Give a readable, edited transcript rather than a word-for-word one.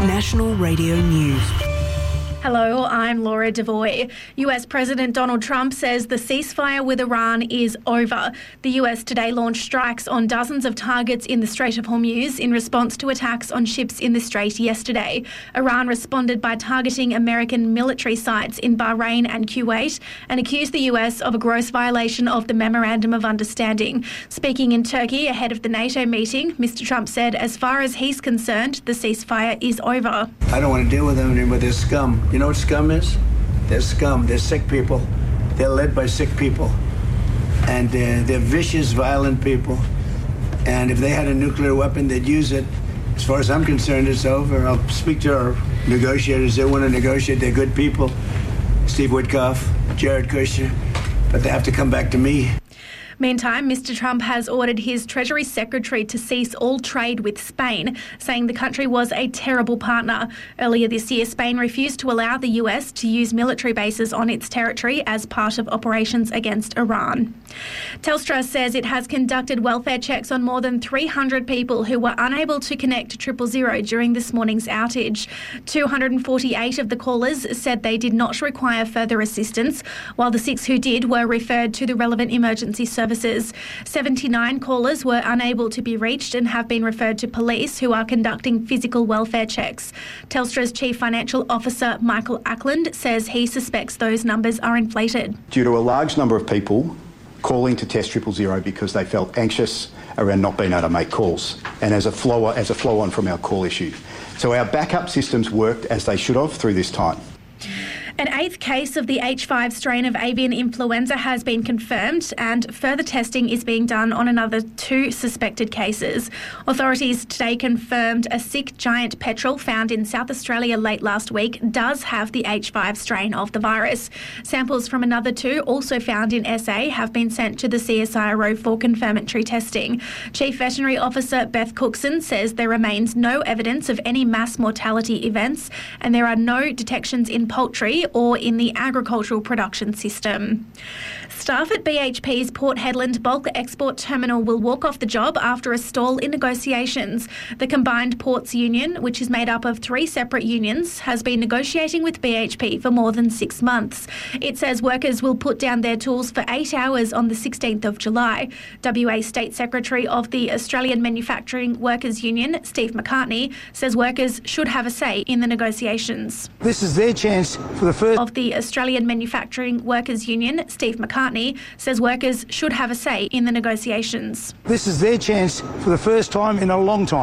National Radio News. Hello, I'm Laura Devoy. US President Donald Trump says the ceasefire with Iran is over. The US today launched strikes on dozens of targets in the Strait of Hormuz in response to attacks on ships in the strait yesterday. Iran responded by targeting American military sites in Bahrain and Kuwait and accused the US of a gross violation of the Memorandum of Understanding. Speaking in Turkey ahead of the NATO meeting, Mr. Trump said as far as he's concerned, the ceasefire is over. I don't want to deal with them anymore. They're scum. You know what scum is? They're scum. They're sick people. They're led by sick people. And they're vicious, violent people. And if they had a nuclear weapon, they'd use it. As far as I'm concerned, it's over. I'll speak to our negotiators. They want to negotiate. They're good people. Steve Witkoff, Jared Kushner. But they have to come back to me. Meantime, Mr. Trump has ordered his Treasury Secretary to cease all trade with Spain, saying the country was a terrible partner. Earlier this year, Spain refused to allow the US to use military bases on its territory as part of operations against Iran. Telstra says it has conducted welfare checks on more than 300 people who were unable to connect to 000 during this morning's outage. 248 of the callers said they did not require further assistance, while the 6 who did were referred to the relevant emergency services. 79 callers were unable to be reached and have been referred to police, who are conducting physical welfare checks. Telstra's Chief Financial Officer Michael Ackland says he suspects those numbers are inflated. Due to a large number of people calling to test 000 because they felt anxious around not being able to make calls, and as a flow-on from our call issue. So our backup systems worked as they should have through this time. An 8th case of the H5 strain of avian influenza has been confirmed, and further testing is being done on another 2 suspected cases. Authorities today confirmed a sick giant petrel found in South Australia late last week does have the H5 strain of the virus. Samples from another 2 also found in SA have been sent to the CSIRO for confirmatory testing. Chief Veterinary Officer Beth Cookson says there remains no evidence of any mass mortality events, and there are no detections in poultry or in the agricultural production system. Staff at BHP's Port Hedland bulk export terminal will walk off the job after a stall in negotiations. The Combined Ports Union, which is made up of 3 separate unions, has been negotiating with BHP for more than 6 months. It says workers will put down their tools for 8 hours on the 16th of July. WA State Secretary of the Australian Manufacturing Workers Union, Steve McCartney, says workers should have a say in the negotiations. This is their chance for the first... Of the Australian Manufacturing Workers Union, Steve McCartney, says workers should have a say in the negotiations. This is their chance for the first time in a long time.